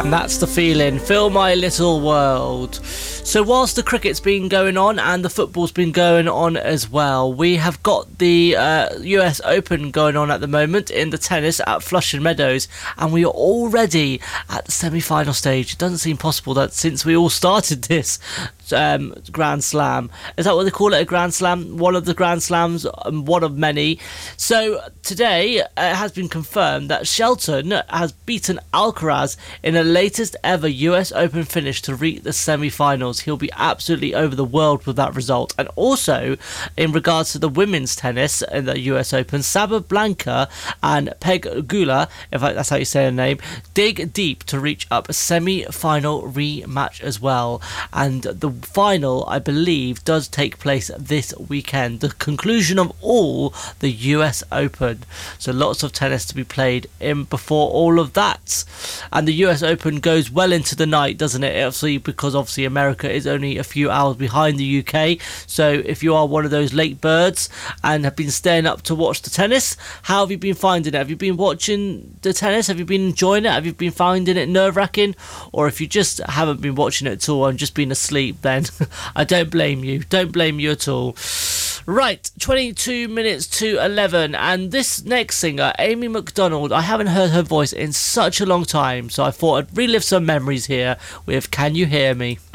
And that's the feeling. Fill my little world. So whilst the cricket's been going on and the football's been going on as well, we have got the US Open going on at the moment in the tennis at Flushing Meadows, and we are already at the semi-final stage. It doesn't seem possible that since we all started this Grand Slam, is that what they call it, a Grand Slam? One of the Grand Slams, one of many. So today it has been confirmed that Shelton has beaten Alcaraz in the latest ever US Open finish to reach the semi-finals. He'll be absolutely over the world with that result. And also, in regards to the women's tennis in the US Open, Sabalenka and Pegula, if that's how you say her name, dig deep to reach up a semi-final rematch as well. And the final, I believe, does take place this weekend. The conclusion of all the US Open. So lots of tennis to be played in before all of that. And the US Open goes well into the night, doesn't it? Obviously, because obviously America is only a few hours behind the UK. So if you are one of those late birds and have been staying up to watch the tennis, how have you been finding it? Have you been watching the tennis? Have you been enjoying it? Have you been finding it nerve-wracking? Or if you just haven't been watching it at all and just been asleep, then I don't blame you. Don't blame you at all. Right, 22 minutes to 11, and this next singer, Amy McDonald, I haven't heard her voice in such a long time, so I thought I'd relive some memories here with Can You Hear Me?